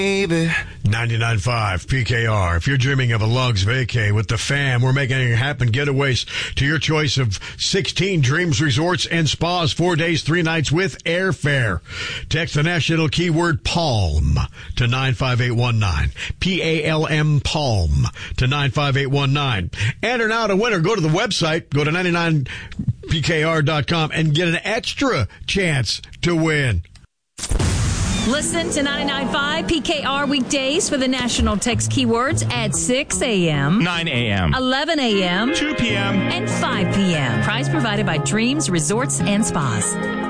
Baby. 99.5 PKR. If you're dreaming of a Lugs vacay with the fam, we're making it happen. Getaways to your choice of 16 Dreams Resorts and Spas, 4 days, 3 nights with airfare. Text the national keyword PALM to 95819. PALM PALM to 95819. Enter now to win or go to the website. Go to 99pkr.com and get an extra chance to win. Listen to 99.5 PKR weekdays for the national text keywords at 6 a.m., 9 a.m., 11 a.m., 2 p.m., and 5 p.m. Prize provided by Dreams Resorts and Spas.